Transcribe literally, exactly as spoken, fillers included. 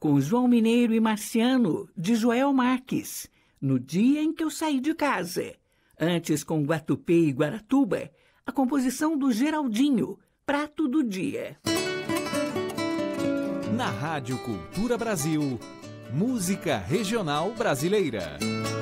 com João Mineiro e Marciano, de Joel Marques, No Dia em que Eu Saí de Casa. Antes, com Guatupê e Guaratuba, a composição do Geraldinho, Prato do Dia. Na Rádio Cultura Brasil, música regional brasileira.